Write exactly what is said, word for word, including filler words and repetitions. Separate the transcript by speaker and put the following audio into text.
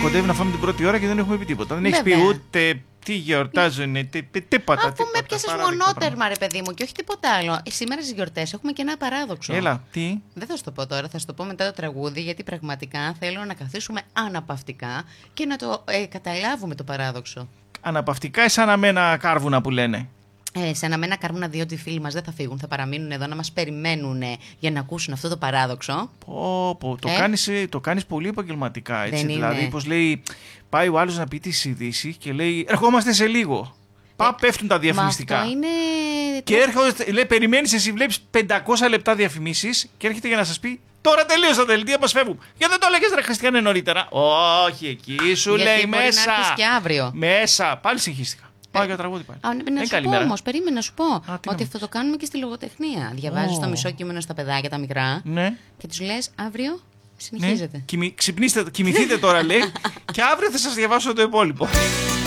Speaker 1: κοντεύει να φάμε την πρώτη ώρα και δεν έχουμε πει τίποτα. Δεν έχει πει ούτε τι γιορτάζουν, τίποτα.
Speaker 2: Αφού με πιάσεις μονότερμα, ρε παιδί μου, και όχι τίποτα άλλο. Σήμερα στις γιορτές έχουμε και ένα παράδοξο.
Speaker 1: Έλα, τι.
Speaker 2: Δεν θα σου το πω τώρα, θα σου το πω μετά το τραγούδι, γιατί πραγματικά θέλω να καθίσουμε αναπαυτικά και να το ε, καταλάβουμε το παράδοξο.
Speaker 1: Αναπαυτικά ή σαν αμένα κάρβουνα που λένε.
Speaker 2: Ε, σαν αμένα κάρβουνα, διότι οι φίλοι μας δεν θα φύγουν, θα παραμείνουν εδώ να μας περιμένουν για να ακούσουν αυτό το παράδοξο.
Speaker 1: Πω, πω, το,
Speaker 2: ε?
Speaker 1: κάνεις, το κάνεις πολύ επαγγελματικά, έτσι.
Speaker 2: Δεν
Speaker 1: δηλαδή,
Speaker 2: είναι.
Speaker 1: πως λέει, πάει ο άλλος να πει τις ειδήσεις και λέει, ερχόμαστε σε λίγο. Πά, ε, πέφτουν τα διαφημιστικά.
Speaker 2: Μα αυτό είναι...
Speaker 1: Και έρχονται, λέει, περιμένεις εσύ, βλέπεις πεντακόσια λεπτά διαφημίσεις και έρχεται για να σας πει, τώρα τελείωσα τα δελτία μας φεύγουν. Γιατί δεν το έλεγες ρε Χριστιανέ νωρίτερα. Όχι, εκεί σου
Speaker 2: γιατί
Speaker 1: λέει
Speaker 2: μπορεί
Speaker 1: μέσα.
Speaker 2: Να έρθεις και αύριο.
Speaker 1: Μέσα, πάλι συγχύστηκα. Πάω για τραγούδι πάλι.
Speaker 2: Α, να
Speaker 1: ε,
Speaker 2: σου πω όμως, περίμενα να σου πω
Speaker 1: Α,
Speaker 2: ότι αυτό το κάνουμε και στη λογοτεχνία. Διαβάζεις
Speaker 1: oh.
Speaker 2: το μισό κείμενο στα παιδάκια τα μικρά
Speaker 1: ναι.
Speaker 2: και τους λες αύριο συνεχίζεται.
Speaker 1: Ναι. Κοιμη, ξυπνήστε, κοιμηθείτε τώρα λέει και αύριο θα σας διαβάσω το υπόλοιπο.